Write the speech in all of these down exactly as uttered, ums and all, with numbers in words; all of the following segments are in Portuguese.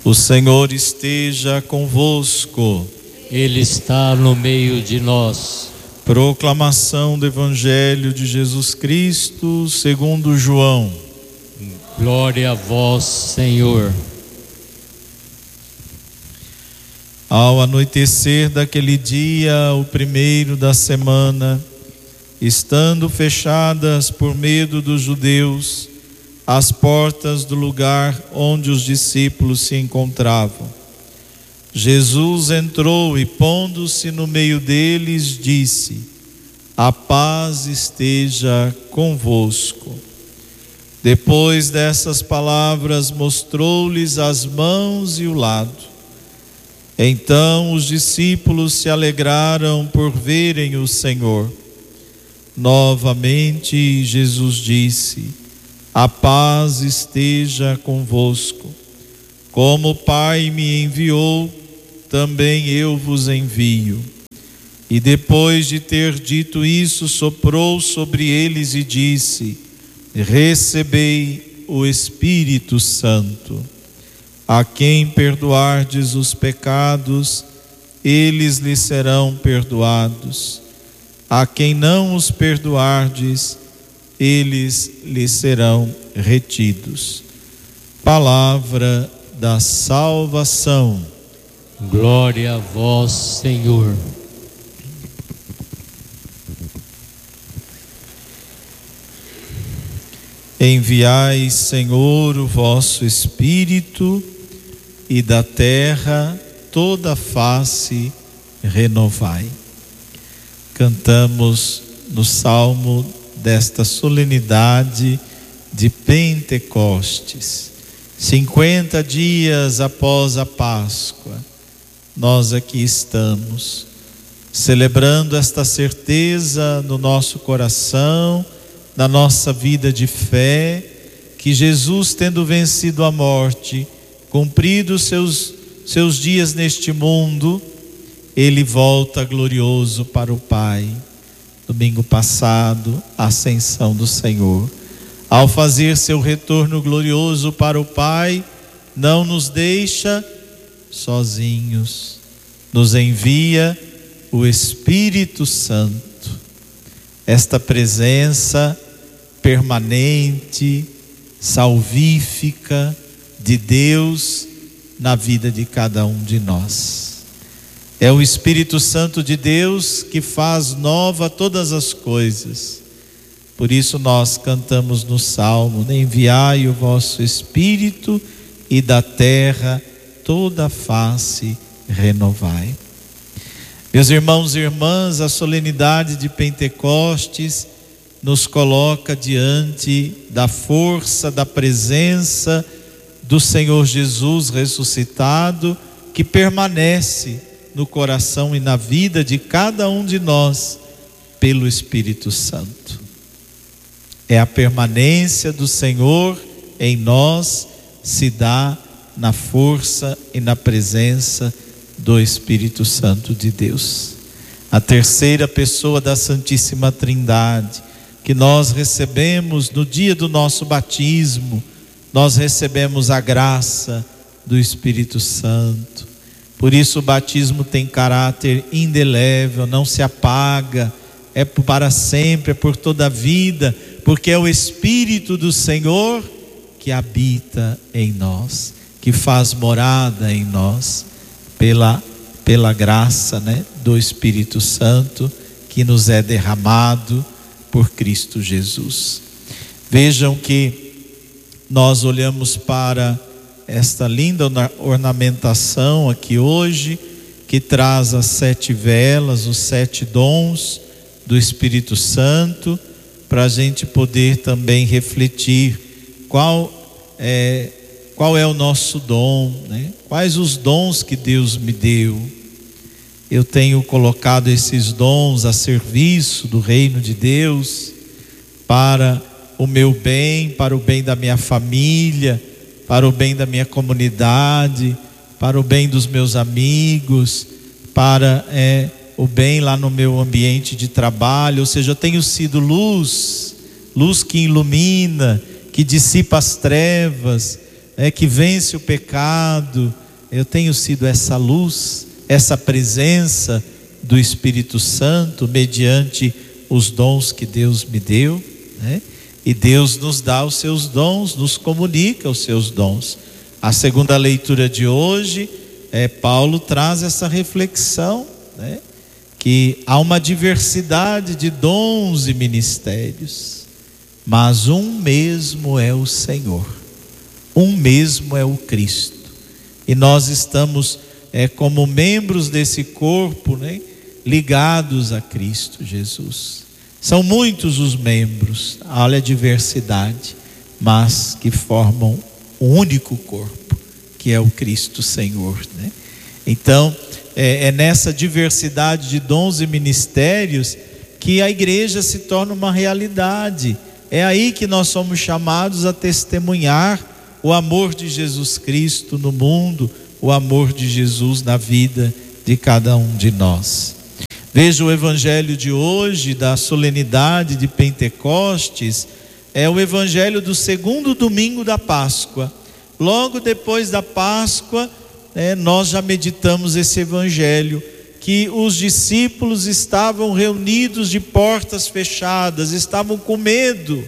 O Senhor esteja convosco. Ele está no meio de nós. Proclamação do Evangelho de Jesus Cristo segundo João. Glória a vós, Senhor. Ao anoitecer daquele dia, o primeiro da semana, estando fechadas por medo dos judeus as portas do lugar onde os discípulos se encontravam, Jesus entrou e, pondo-se no meio deles, disse: a paz esteja convosco. Depois dessas palavras, mostrou-lhes as mãos e o lado. Então os discípulos se alegraram por verem o Senhor. Novamente Jesus disse: a paz esteja convosco. Como o Pai me enviou, também eu vos envio. E depois de ter dito isso, soprou sobre eles e disse: recebei o Espírito Santo. A quem perdoardes os pecados, eles lhes serão perdoados. A quem não os perdoardes, eles lhes serão retidos. Palavra da salvação. Glória a vós, Senhor. Enviai, Senhor, o vosso Espírito, e da terra toda a face renovai. Cantamos no salmo desta solenidade de Pentecostes. cinquenta dias após a Páscoa, nós aqui estamos, celebrando esta certeza no nosso coração, na nossa vida de fé, que Jesus, tendo vencido a morte, cumprido seus, seus dias neste mundo, Ele volta glorioso para o Pai. Domingo passado, a ascensão do Senhor. Ao fazer seu retorno glorioso para o Pai, não nos deixa sozinhos, nos envia o Espírito Santo, esta presença permanente, salvífica de Deus na vida de cada um de nós. É o Espírito Santo de Deus que faz nova todas as coisas. Por isso nós cantamos no Salmo: enviai o vosso Espírito e da terra toda a face renovai. Meus irmãos e irmãs, a solenidade de Pentecostes nos coloca diante da força, da presença do Senhor Jesus ressuscitado, que permanece no coração e na vida de cada um de nós pelo Espírito Santo. É a permanência do Senhor em nós, se dá na força e na presença do Espírito Santo de Deus. A terceira pessoa da Santíssima Trindade, que nós recebemos no dia do nosso batismo, nós recebemos a graça do Espírito Santo. Por isso o batismo tem caráter indelével, não se apaga, é para sempre, é por toda a vida, porque é o Espírito do Senhor que habita em nós, que faz morada em nós, pela, pela graça, né, do Espírito Santo que nos é derramado por Cristo Jesus. Vejam que nós olhamos para esta linda ornamentação aqui hoje, que traz as sete velas, os sete dons do Espírito Santo, para a gente poder também refletir qual é, qual é o nosso dom, né? Quais os dons que Deus me deu. Eu tenho colocado esses dons a serviço do reino de Deus, para o meu bem, para o bem da minha família, para o bem da minha comunidade, para o bem dos meus amigos, para é, o bem lá no meu ambiente de trabalho. Ou seja, eu tenho sido luz, luz que ilumina, que dissipa as trevas, é, que vence o pecado. Eu tenho sido essa luz, essa presença do Espírito Santo mediante os dons que Deus me deu, né? E Deus nos dá os seus dons, nos comunica os seus dons. A segunda leitura de hoje, é, Paulo traz essa reflexão, né? Que há uma diversidade de dons e ministérios, mas um mesmo é o Senhor, um mesmo é o Cristo, e nós estamos é, como membros desse corpo, né, ligados a Cristo Jesus. São muitos os membros, olha a diversidade, mas que formam um único corpo, que é o Cristo Senhor, né? Então é, é nessa diversidade de dons e ministérios que a igreja se torna uma realidade. É aí que nós somos chamados a testemunhar o amor de Jesus Cristo no mundo, o amor de Jesus na vida de cada um de nós. Veja o evangelho de hoje, da solenidade de Pentecostes, é o evangelho do segundo domingo da Páscoa. Logo depois da Páscoa, né, nós já meditamos esse evangelho, que os discípulos estavam reunidos de portas fechadas, estavam com medo.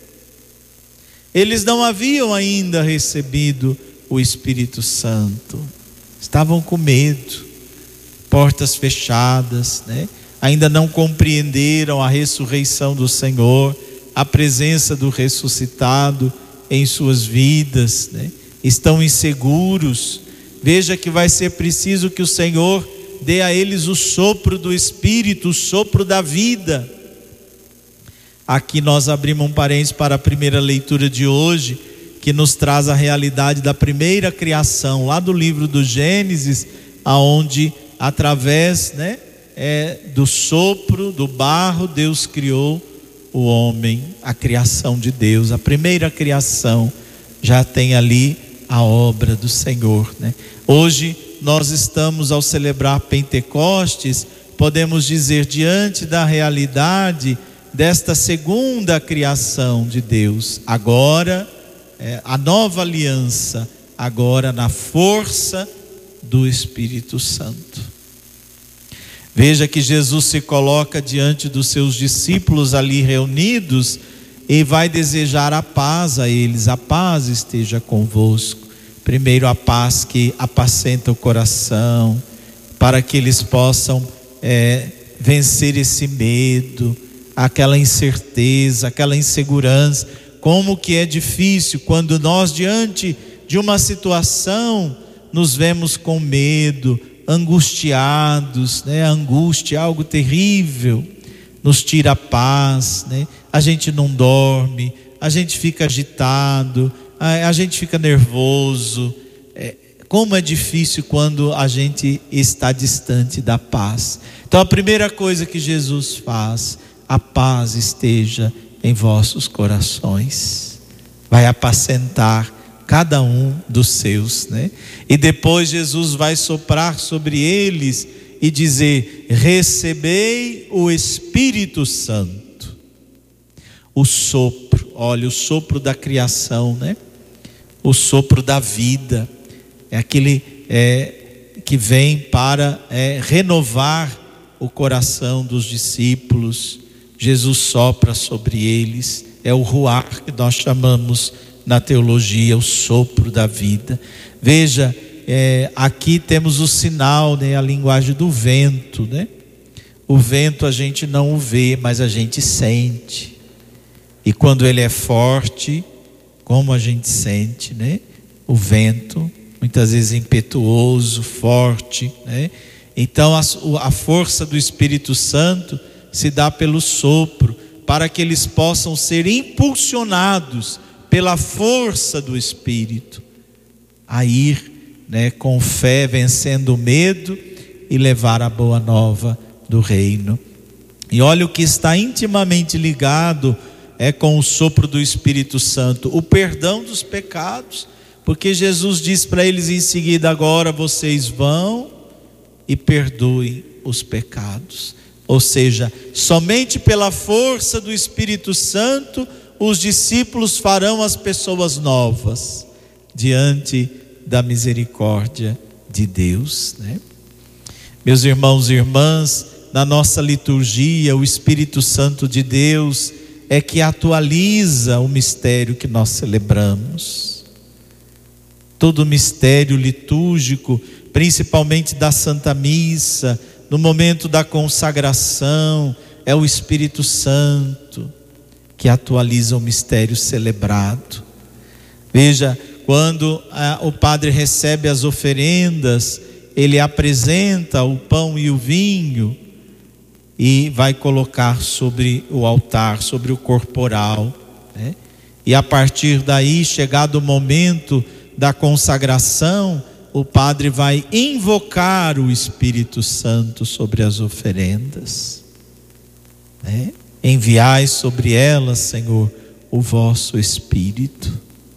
Eles não haviam ainda recebido o Espírito Santo, estavam com medo. Portas fechadas, né? Ainda não compreenderam a ressurreição do Senhor, a presença do ressuscitado em suas vidas, né? Estão inseguros. Veja que vai ser preciso que o Senhor dê a eles o sopro do Espírito, o sopro da vida. Aqui nós abrimos um parênteses para a primeira leitura de hoje, que nos traz a realidade da primeira criação, lá do livro do Gênesis, aonde através, né, é, do sopro, do barro, Deus criou o homem, a criação de Deus. A primeira criação já tem ali a obra do Senhor, né? Hoje nós estamos, ao celebrar Pentecostes, podemos dizer, diante da realidade desta segunda criação de Deus, agora é, a nova aliança, agora na força do Espírito Santo. Veja que Jesus se coloca diante dos seus discípulos ali reunidos e vai desejar a paz a eles. A paz esteja convosco. Primeiro, a paz que apacenta o coração, para que eles possam é, vencer esse medo, aquela incerteza, aquela insegurança. Como que é difícil quando nós, diante de uma situação, nos vemos com medo, angustiados, né? A angústia é algo terrível, nos tira a paz, né? A gente não dorme, a gente fica agitado, a, a gente fica nervoso. É, como é difícil quando a gente está distante da paz. Então a primeira coisa que Jesus faz, a paz esteja em vossos corações, vai apacentar cada um dos seus, né? E depois Jesus vai soprar sobre eles e dizer: recebei o Espírito Santo. O sopro, olha, o sopro da criação, né? O sopro da vida, é aquele é, que vem para é, renovar o coração dos discípulos. Jesus sopra sobre eles, é o ruach que nós chamamos na teologia, o sopro da vida. Veja, é, aqui temos o sinal, né, a linguagem do vento, né? O vento a gente não o vê, mas a gente sente. E quando ele é forte, como a gente sente, né? O vento, muitas vezes impetuoso, forte, né? Então a, a força do Espírito Santo se dá pelo sopro, para que eles possam ser impulsionados pela força do Espírito, a ir, né, com fé, vencendo o medo e levar a boa nova do reino. E olha o que está intimamente ligado é com o sopro do Espírito Santo, o perdão dos pecados, porque Jesus diz para eles em seguida: agora vocês vão e perdoem os pecados. Ou seja, somente pela força do Espírito Santo os discípulos farão as pessoas novas. diante da misericórdia de Deus, né? Meus irmãos e irmãs, na nossa liturgia, o Espírito Santo de Deus é que atualiza o mistério que nós celebramos. Todo mistério litúrgico, principalmente da Santa Missa, no momento da consagração, é o Espírito Santo que atualiza o mistério celebrado. Veja, quando ah, o padre recebe as oferendas, ele apresenta o pão e o vinho e vai colocar sobre o altar, sobre o corporal, né? E a partir daí, chegado o momento da consagração, o padre vai invocar o Espírito Santo sobre as oferendas, né? Enviai sobre elas, Senhor, o vosso Espírito.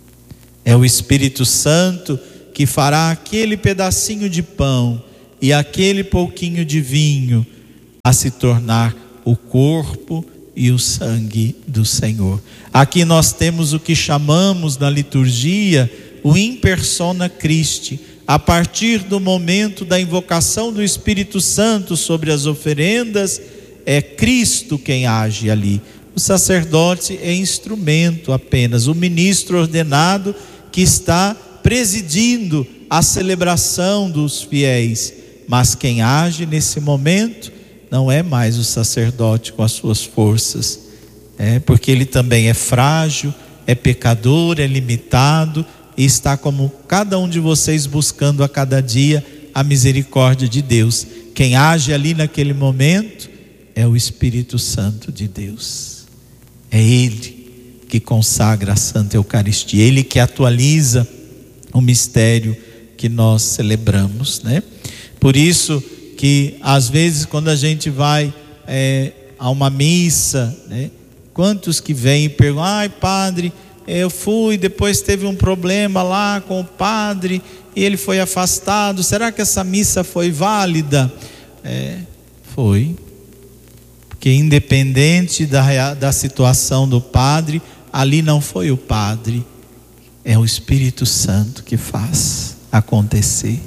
É o Espírito Santo que fará aquele pedacinho de pão e aquele pouquinho de vinho a se tornar o corpo e o sangue do Senhor. Aqui nós temos o que chamamos na liturgia o in persona Christi. A partir do momento da invocação do Espírito Santo sobre as oferendas, é Cristo quem age ali. O sacerdote é instrumento apenas, o ministro ordenado que está presidindo a celebração dos fiéis, mas quem age nesse momento não é mais o sacerdote com as suas forças, é porque ele também é frágil, é pecador, é limitado e está como cada um de vocês buscando a cada dia a misericórdia de Deus. Quem age ali naquele momento é o Espírito Santo de Deus. É Ele que consagra a Santa Eucaristia, Ele que atualiza o mistério que nós celebramos, né? Por isso que às vezes quando a gente vai é, a uma missa, né? Quantos que vêm e perguntam: ai padre, eu fui, depois teve um problema lá com o padre e ele foi afastado, será que essa missa foi válida? É, foi, porque independente da, da situação do padre, ali não foi o padre, é o Espírito Santo que faz acontecer,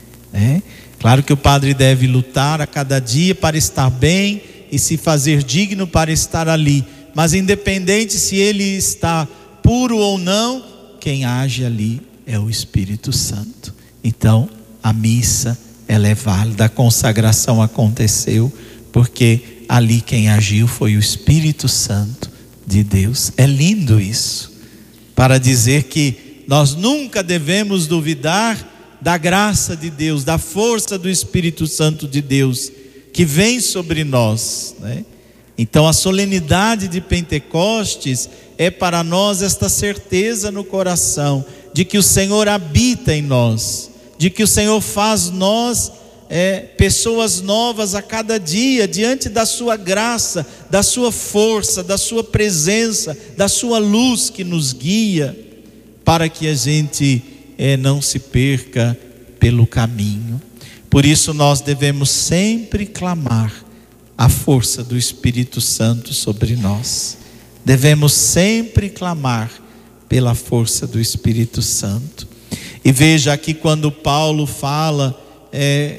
né? Claro que o padre deve lutar a cada dia para estar bem e se fazer digno para estar ali, mas independente se ele está puro ou não, quem age ali é o Espírito Santo. Então a missa ela é válida, a consagração aconteceu porque ali quem agiu foi o Espírito Santo de Deus. É lindo isso, para dizer que nós nunca devemos duvidar da graça de Deus, da força do Espírito Santo de Deus que vem sobre nós, né? Então a solenidade de Pentecostes é para nós esta certeza no coração de que o Senhor habita em nós, de que o Senhor faz nós é, pessoas novas a cada dia, diante da sua graça, da sua força, da sua presença, da sua luz que nos guia, para que a gente é, não se perca pelo caminho. Por isso nós devemos sempre clamar a força do Espírito Santo sobre nós. Devemos sempre clamar pela força do Espírito Santo. E veja aqui quando Paulo fala é,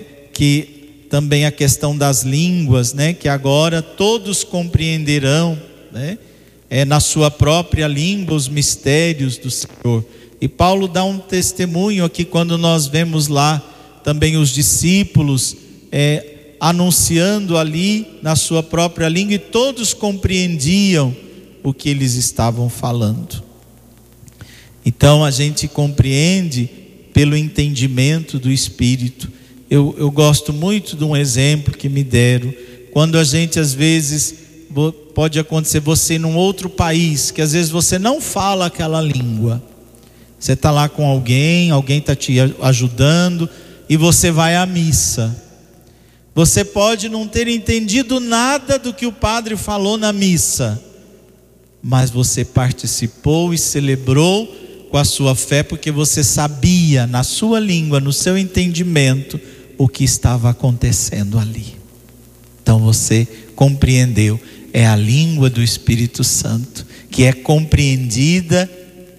que também a questão das línguas, né, que agora todos compreenderão, né, é, na sua própria língua os mistérios do Senhor. E Paulo dá um testemunho aqui quando nós vemos lá também os discípulos é, anunciando ali na sua própria língua, e todos compreendiam o que eles estavam falando. Então a gente compreende pelo entendimento do Espírito. Eu, eu gosto muito de um exemplo que me deram, quando a gente às vezes, pode acontecer você num outro país, que às vezes você não fala aquela língua, você está lá com alguém, alguém está te ajudando, e você vai à missa. Você pode não ter entendido nada do que o padre falou na missa, mas você participou e celebrou com a sua fé, porque você sabia na sua língua, no seu entendimento, o que estava acontecendo ali. Então você compreendeu. É a língua do Espírito Santo que é compreendida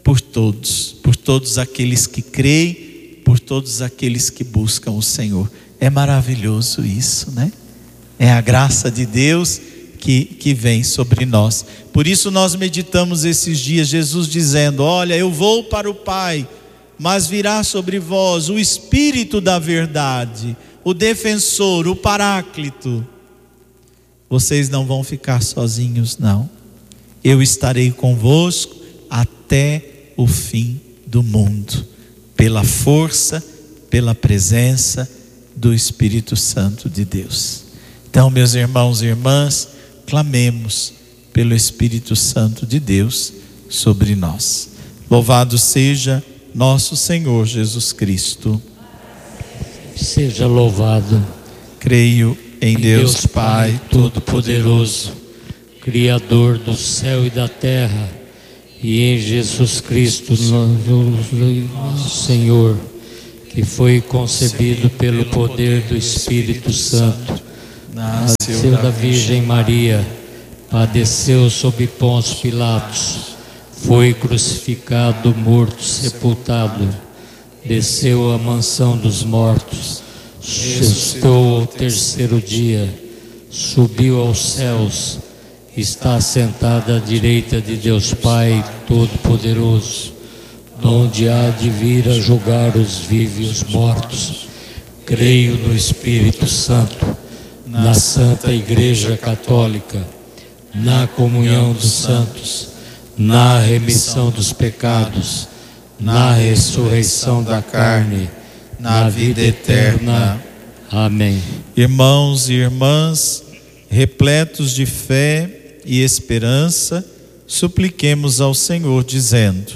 por todos, por todos aqueles que creem, por todos aqueles que buscam o Senhor. É maravilhoso isso, né? É a graça de Deus que, que vem sobre nós. Por isso nós meditamos esses dias, Jesus dizendo: olha, eu vou para o Pai, mas virá sobre vós o Espírito da verdade, o defensor, o Paráclito. Vocês não vão ficar sozinhos, não. Eu estarei convosco até o fim do mundo, pela força, pela presença do Espírito Santo de Deus. Então, meus irmãos e irmãs, clamemos pelo Espírito Santo de Deus sobre nós. Louvado seja nosso Senhor Jesus Cristo. Seja louvado. Creio em Deus, Deus Pai Todo-Poderoso, Criador do céu e da terra, e em Jesus Cristo, nosso Senhor, que foi concebido pelo poder do Espírito Santo, nasceu da Virgem Maria, padeceu sob Pôncio Pilatos, foi crucificado, morto, sepultado, desceu à mansão dos mortos, ressuscitou ao terceiro dia, subiu aos céus, está sentado à direita de Deus Pai Todo-Poderoso, onde há de vir a julgar os vivos e os mortos. Creio no Espírito Santo, na Santa Igreja Católica, na comunhão dos santos, na remissão dos pecados, na ressurreição da carne, na vida eterna. Amém. Irmãos e irmãs, repletos de fé e esperança, supliquemos ao Senhor, dizendo: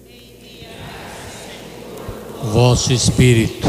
vosso Espírito,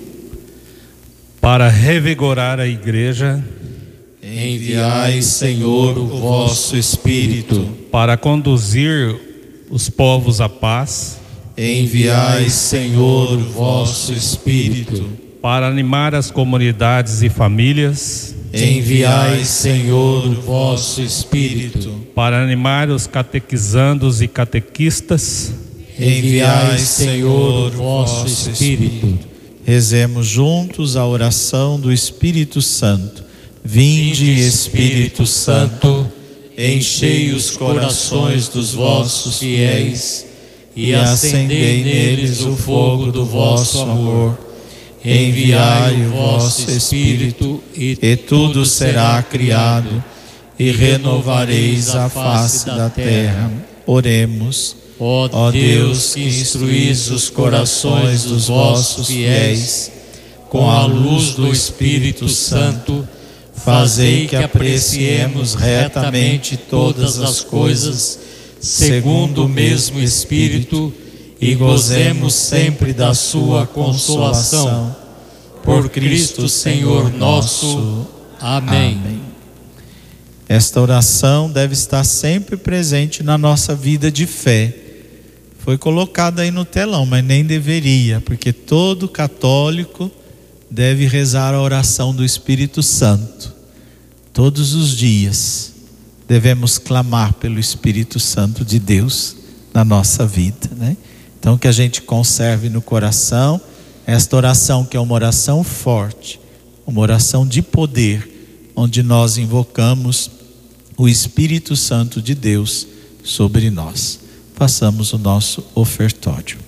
para revigorar a Igreja, enviai, Senhor, o vosso Espírito. Para conduzir os povos à paz, enviai, Senhor, o vosso Espírito. Para animar as comunidades e famílias, enviai, Senhor, o vosso Espírito. Para animar os catequizandos e catequistas, enviai, Senhor, o vosso Espírito. Rezemos juntos a oração do Espírito Santo. Vinde, Espírito Santo, enchei os corações dos vossos fiéis e acendei neles o fogo do vosso amor. Enviai o vosso Espírito, e tudo será criado, e renovareis a face da terra. Oremos. Ó Deus, que instruís os corações dos vossos fiéis com a luz do Espírito Santo, fazei que apreciemos retamente todas as coisas, segundo o mesmo Espírito, e gozemos sempre da sua consolação. Por Cristo Senhor nosso. Amém. Amém. Esta oração deve estar sempre presente na nossa vida de fé. Foi colocada aí no telão, mas nem deveria, porque todo católico deve rezar a oração do Espírito Santo. Todos os dias devemos clamar pelo Espírito Santo de Deus na nossa vida, né? Então, que a gente conserve no coração esta oração, que é uma oração forte, uma oração de poder, onde nós invocamos o Espírito Santo de Deus sobre nós. Façamos o nosso ofertório.